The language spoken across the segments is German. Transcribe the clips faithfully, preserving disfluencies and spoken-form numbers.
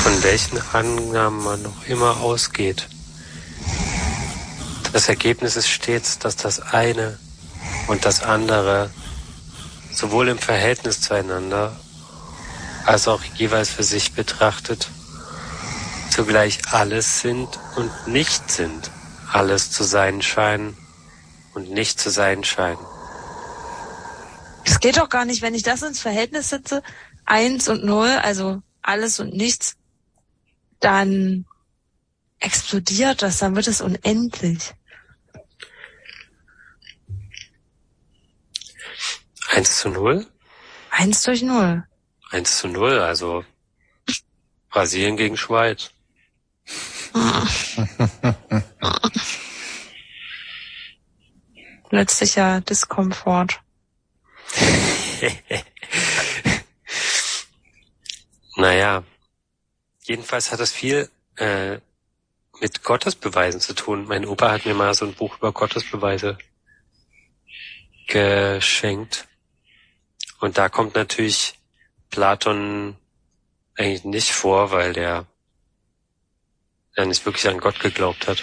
von welchen Annahmen man noch immer ausgeht. Das Ergebnis ist stets, dass das eine und das andere sowohl im Verhältnis zueinander als auch jeweils für sich betrachtet zugleich alles sind und nicht sind, alles zu sein scheinen und nicht zu sein scheinen. Es geht doch gar nicht, wenn ich das ins Verhältnis setze, eins und null, also alles und nichts, dann explodiert das, dann wird es unendlich. Eins zu null? Eins durch null. Eins zu null, also Brasilien gegen Schweiz. Letztlicher Diskomfort. Naja, jedenfalls hat das viel äh, mit Gottesbeweisen zu tun. Mein Opa hat mir mal so ein Buch über Gottesbeweise geschenkt. Und da kommt natürlich Platon eigentlich nicht vor, weil der ja nicht wirklich an Gott geglaubt hat,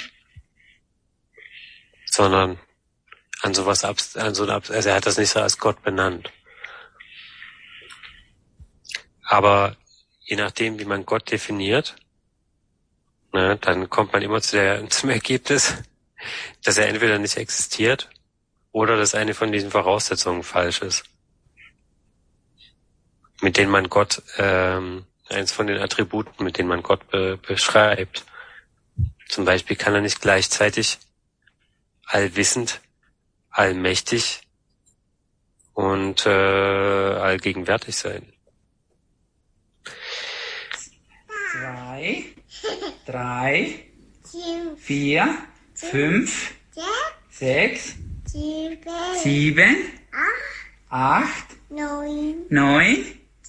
sondern an sowas, an so eine, also er hat das nicht so als Gott benannt. Aber je nachdem, wie man Gott definiert, ne, dann kommt man immer zu der, zum Ergebnis, dass er entweder nicht existiert oder dass eine von diesen Voraussetzungen falsch ist, mit denen man Gott, ähm, eins von den Attributen, mit denen man Gott be- beschreibt. Zum Beispiel kann er nicht gleichzeitig allwissend, allmächtig und äh, allgegenwärtig sein. Zwei, drei, vier, fünf, sechs, sieben, acht, neun,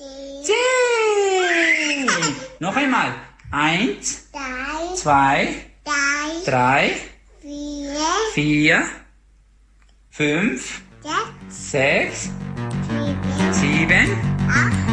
zehn. Noch einmal. Eins, zwei, drei, vier, fünf, sechs, sieben,